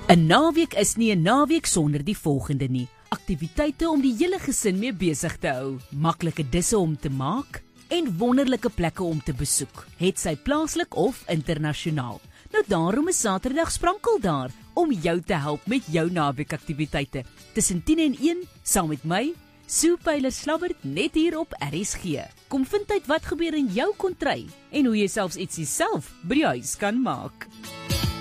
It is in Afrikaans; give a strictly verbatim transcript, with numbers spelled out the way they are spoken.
'n Naweek is nie 'n naweek sonder die volgende nie. Aktiwiteite om die hele gesin mee besig te hou, maklike disse om te maak en wonderlike plekke om te besoek, het sy plaaslik of internasionaal. Nou daarom is Saterdag Sprankel daar om jou te help met jou naweekaktiwiteite. Tussen tien en een, saam met my, Sue Pyler-Slabbert, net hier op R S G. Kom vind uit wat gebeur in jou kontry en hoe jy selfs ietsie self by die huis kan maak.